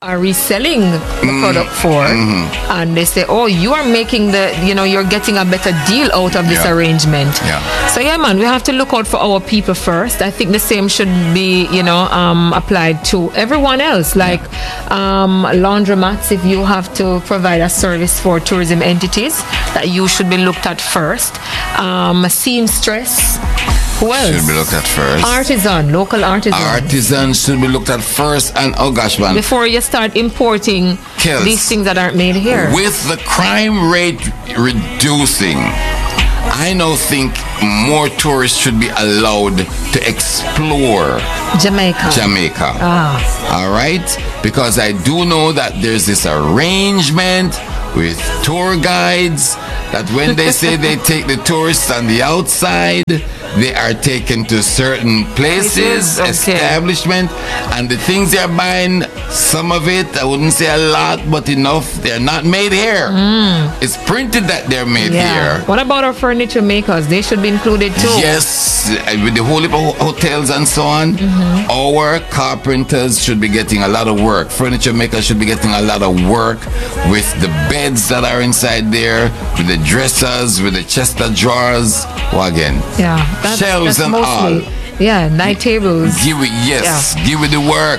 are reselling the product for, and they say, oh, you are making you're getting a better deal out of this arrangement. So yeah, man, we have to look out for our people first. I think the same should be applied to everyone else, like laundromats. If you have to provide a service for tourism entities, that you should be looked at first. Seamstress. Who else? Should be looked at first. Local artisan. Artisans should be looked at first, and oh gosh, man. Before you start importing these things that aren't made here. With the crime rate reducing, I now think more tourists should be allowed to explore Jamaica. All right? Because I do know that there's this arrangement with tour guides that when they say they take the tourists on the outside, they are taken to certain places, establishment, and the things they're buying, some of it, I wouldn't say a lot, but enough, they're not made here. It's printed that they're made here. What about our furniture makers? They should be included too. Yes, with the whole heap of hotels and so on, our carpenters should be getting a lot of work. Furniture makers should be getting a lot of work with the beds that are inside there, with the dressers, with the chest of drawers. Well, again, shelves and mostly, all. Yeah, night tables. Give it the work.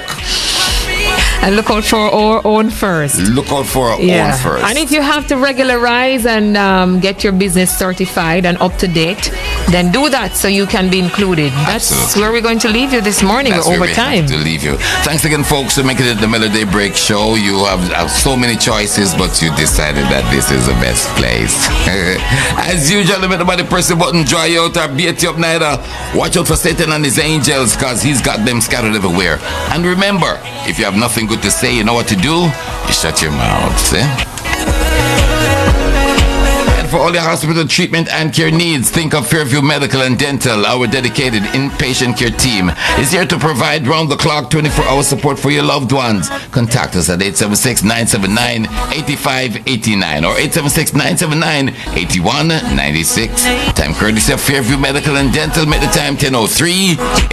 And look out for our own first. Look out for our own first. And if you have to regularize and get your business certified and up to date, then do that so you can be included. That's where we're going to leave you this morning. We're over time. To leave you. Thanks again, folks, for making it the Melody Break show. You have so many choices, but you decided that this is the best place. As usual, the press the button, dry out or beat you up neither. Watch out for Satan and his angels, because he's got them scattered everywhere. And remember, if you have nothing good to say, you know what to do? You shut your mouth. See? For all your hospital treatment and care needs, think of Fairview Medical and Dental. Our dedicated inpatient care team is here to provide round-the-clock 24-hour support for your loved ones. Contact us at 876-979-8589 or 876-979-8196. Time courtesy of Fairview Medical and Dental. Make the time 10:03.